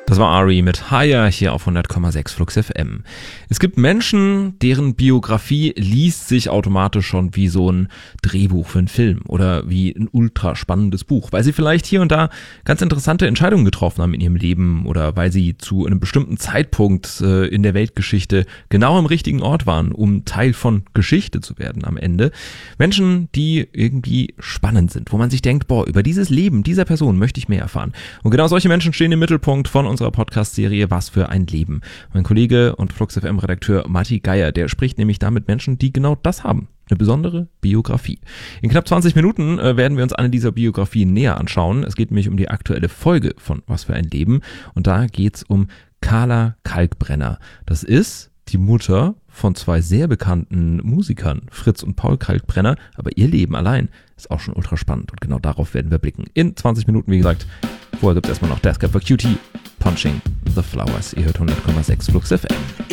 Das war Ari mit Higher hier auf 100,6 Flux FM. Es gibt Menschen, deren Biografie liest sich automatisch schon wie so ein Drehbuch für einen Film oder wie ein ultra spannendes Buch, weil sie vielleicht hier und da ganz interessante Entscheidungen getroffen haben in ihrem Leben oder weil sie zu einem bestimmten Zeitpunkt in der Weltgeschichte genau am richtigen Ort waren, um Teil von Geschichte zu werden am Ende. Menschen, die irgendwie spannend sind, wo man sich denkt, boah, über dieses Leben dieser Person möchte ich mehr erfahren. Und genau solche Menschen stehen im Mittelpunkt von unserer Podcast-Serie Was für ein Leben. Mein Kollege und Flux FM-Redakteur Matti Geier, der spricht nämlich da mit Menschen, die genau das haben. Eine besondere Biografie. In knapp 20 Minuten werden wir uns eine dieser Biografien näher anschauen. Es geht nämlich um die aktuelle Folge von Was für ein Leben. Und da geht's um Carla Kalkbrenner. Das ist die Mutter von zwei sehr bekannten Musikern, Fritz und Paul Kalkbrenner. Aber ihr Leben allein ist auch schon ultra spannend. Und genau darauf werden wir blicken. In 20 Minuten, wie gesagt. Vorher gibt es erstmal noch Death Cab for Cutie, Punching the Flowers. Ihr hört 100,6 Flux FM.